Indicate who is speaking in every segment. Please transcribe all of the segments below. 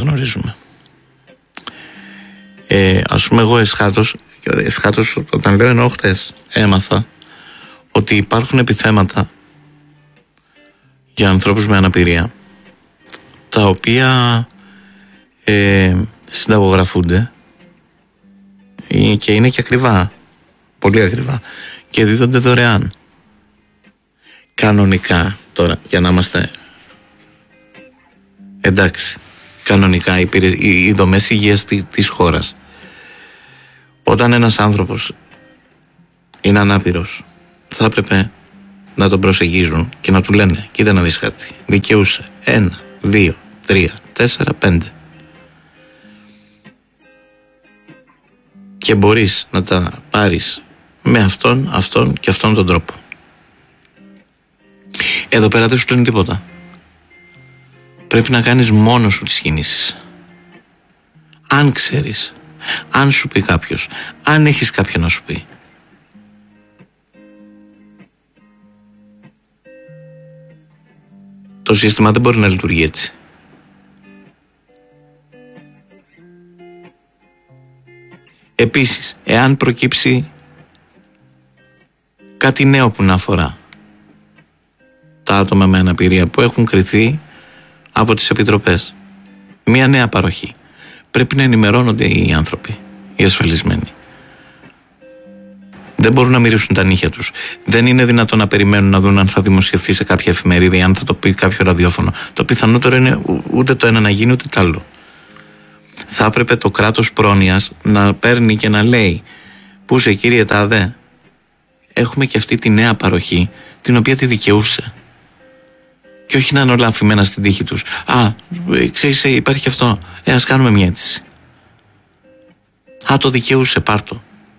Speaker 1: γνωρίζουμε. Ας πούμε, εγώ εσχάτως, όταν λέω εννοώ χτες, έμαθα ότι υπάρχουν επιθέματα για ανθρώπους με αναπηρία, τα οποία συνταγογραφούνται και είναι και ακριβά, πολύ ακριβά, και δίδονται δωρεάν. Κανονικά, τώρα, για να είμαστε εντάξει, κανονικά οι δομές υγείας της χώρας, όταν ένας άνθρωπος είναι ανάπηρος, θα έπρεπε να τον προσεγγίζουν και να του λένε: κοίτα να δεις κάτι, δικαιούσε 1, 2, 3, 4, 5 και μπορείς να τα πάρεις με αυτόν και αυτόν τον τρόπο. Εδώ πέρα δεν σου λένε τίποτα. Πρέπει να κάνεις μόνος σου τις κινήσεις. Αν ξέρεις, αν σου πει κάποιος, αν έχεις κάποιον να σου πει. Το σύστημα δεν μπορεί να λειτουργεί έτσι. Επίσης, εάν προκύψει κάτι νέο που να αφορά τα άτομα με αναπηρία που έχουν κριθεί από τις επιτροπές, μία νέα παροχή, πρέπει να ενημερώνονται οι άνθρωποι, οι ασφαλισμένοι. Δεν μπορούν να μυρίσουν τα νύχια τους. Δεν είναι δυνατόν να περιμένουν να δουν αν θα δημοσιευθεί σε κάποια εφημερίδα ή αν θα το πει κάποιο ραδιόφωνο. Το πιθανότερο είναι ούτε το ένα να γίνει ούτε το άλλο. Θα έπρεπε το κράτος πρόνοιας να παίρνει και να λέει: πού σε κύριε τάδε, έχουμε και αυτή τη νέα παροχή, την οποία τη δικαιούσε. Και όχι να είναι όλα αφημένα στην τύχη τους. Ξέρεις, υπάρχει και αυτό. Ας κάνουμε μια αίτηση. Το δικαιούσε, πάρτο.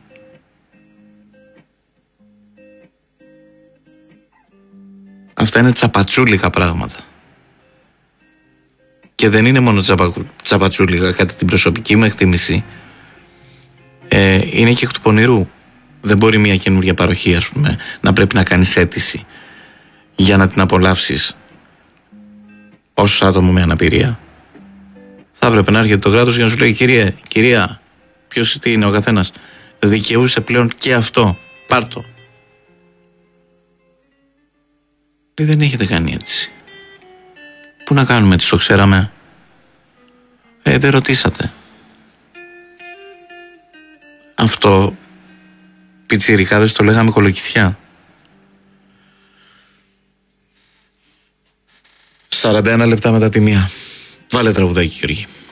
Speaker 1: Αυτά είναι τσαπατσούλικα πράγματα. Και δεν είναι μόνο τσαπατσούλικα, κατά την προσωπική μου εκτίμηση. Είναι και εκ του πονηρού. Δεν μπορεί μια καινούργια παροχή, ας πούμε, να πρέπει να κάνεις αίτηση για να την απολαύσεις ως άτομο με αναπηρία. Θα έπρεπε να έρχεται το κράτος για να σου λέει: κυρία, ποιος τι είναι ο καθένας, δικαιούσε πλέον και αυτό, πάρτο. Δεν έχετε κάνει έτσι. Πού να κάνουμε, έτσι το ξέραμε. Δεν ρωτήσατε. Αυτό πιτσιρικάδες το λέγαμε κολοκυθιά. 41 λεπτά μετά τη 1. Βάλε τραγουδάκι, Γιώργη.